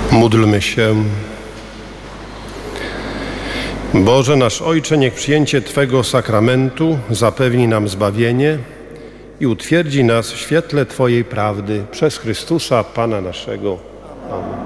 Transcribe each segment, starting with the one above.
Módlmy się. Boże nasz Ojcze, niech przyjęcie Twego sakramentu zapewni nam zbawienie i utwierdzi nas w świetle Twojej prawdy przez Chrystusa, Pana naszego. Amen.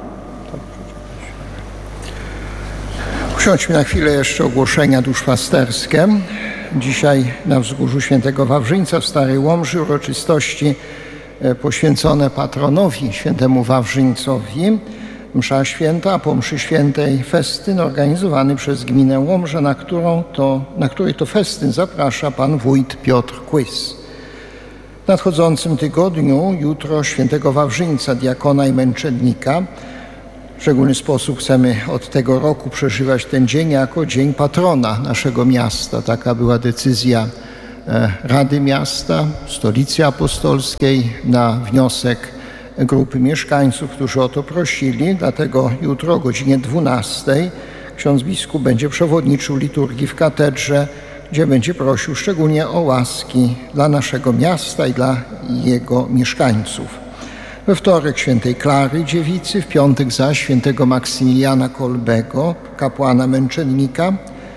Usiądźmy na chwilę jeszcze ogłoszenia duszpasterskie. Dzisiaj na wzgórzu Świętego Wawrzyńca w Starej Łomży uroczystości poświęcone patronowi Świętemu Wawrzyńcowi. Msza święta, a po mszy świętej festyn organizowany przez gminę Łomżę, na której to festyn zaprasza pan wójt Piotr Kłys. W nadchodzącym tygodniu, jutro Świętego Wawrzyńca, diakona i męczennika. W szczególny sposób chcemy od tego roku przeżywać ten dzień jako dzień patrona naszego miasta. Taka była decyzja Rady Miasta, Stolicy Apostolskiej na wniosek grupy mieszkańców, którzy o to prosili. Dlatego jutro o godzinie 12 ksiądz biskup będzie przewodniczył liturgii w katedrze, gdzie będzie prosił szczególnie o łaski dla naszego miasta i dla jego mieszkańców. We wtorek świętej Klary Dziewicy, w piątek zaś świętego Maksymiliana Kolbego, kapłana męczennika.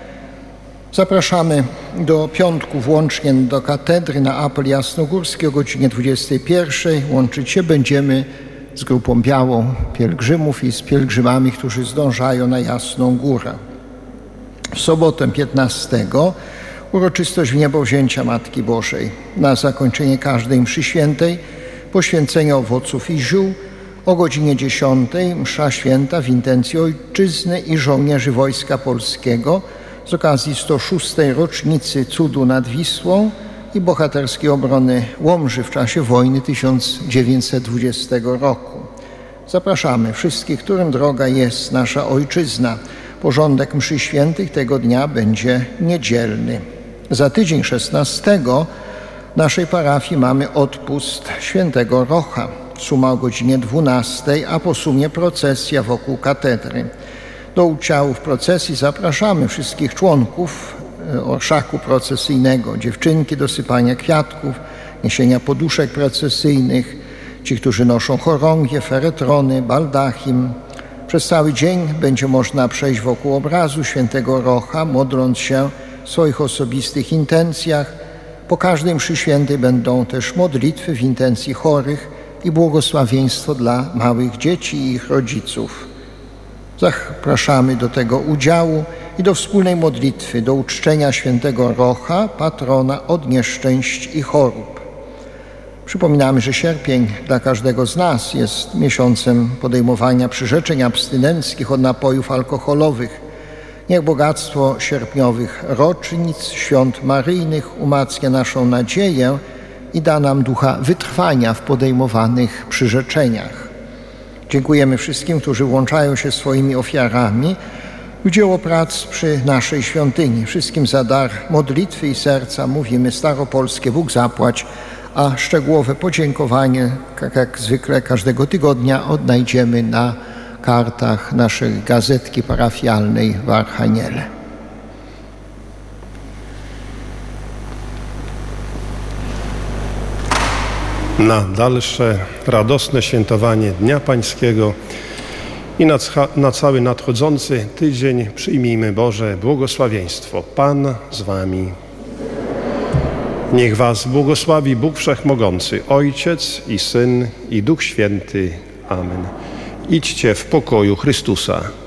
Zapraszamy do piątku włącznie do katedry na apel jasnogórski o godzinie 21. Łączyć się będziemy z grupą białą pielgrzymów i z pielgrzymami, którzy zdążają na Jasną Górę. W sobotę 15. uroczystość wniebowzięcia Matki Bożej. Na zakończenie każdej mszy świętej poświęcenie owoców i ziół. O godzinie 10. msza święta w intencji ojczyzny i żołnierzy Wojska Polskiego z okazji 106. rocznicy cudu nad Wisłą i bohaterskiej obrony Łomży w czasie wojny 1920 roku. Zapraszamy wszystkich, którym droga jest nasza ojczyzna. Porządek mszy świętych tego dnia będzie niedzielny. Za tydzień 16. w naszej parafii mamy odpust świętego Rocha. Suma o godzinie 12, a po sumie procesja wokół katedry. Do udziału w procesji zapraszamy wszystkich członków orszaku procesyjnego, dziewczynki do sypania kwiatków, niesienia poduszek procesyjnych, ci, którzy noszą chorągie, feretrony, baldachim. Przez cały dzień będzie można przejść wokół obrazu świętego Rocha, modląc się w swoich osobistych intencjach. Po każdej mszy świętej będą też modlitwy w intencji chorych i błogosławieństwo dla małych dzieci i ich rodziców. Zapraszamy do tego udziału i do wspólnej modlitwy, do uczczenia świętego Rocha, patrona od nieszczęść i chorób. Przypominamy, że sierpień dla każdego z nas jest miesiącem podejmowania przyrzeczeń abstynenckich od napojów alkoholowych. Niech bogactwo sierpniowych rocznic, świąt maryjnych umacnia naszą nadzieję i da nam ducha wytrwania w podejmowanych przyrzeczeniach. Dziękujemy wszystkim, którzy włączają się swoimi ofiarami w dzieło prac przy naszej świątyni. Wszystkim za dar modlitwy i serca mówimy staropolskie Bóg zapłać, a szczegółowe podziękowanie, jak zwykle każdego tygodnia, odnajdziemy na kartach naszej gazetki parafialnej w Archaniele. Na dalsze radosne świętowanie Dnia Pańskiego i na cały nadchodzący tydzień przyjmijmy Boże błogosławieństwo. Pan z Wami. Niech Was błogosławi Bóg Wszechmogący, Ojciec i Syn i Duch Święty. Amen. Idźcie w pokoju Chrystusa.